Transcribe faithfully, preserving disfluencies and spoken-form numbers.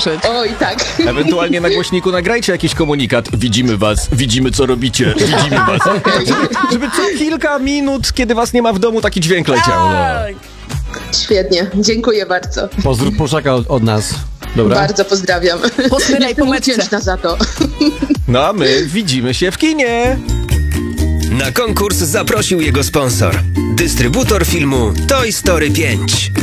usłyszeć. Oj, tak. Ewentualnie na głośniku nagrajcie jakiś komunikat. Widzimy was, widzimy co robicie, widzimy was. Żeby, żeby co kilka minut, kiedy was nie ma w domu, taki dźwięk leciał. No. Świetnie, dziękuję bardzo. Pozdrów Płoszaka od, od nas. Dobra? Bardzo pozdrawiam. Posylaj Jestem po metce. wdzięczna za to. No a my widzimy się w kinie. Na konkurs zaprosił jego sponsor. Dystrybutor filmu Toy Story pięć.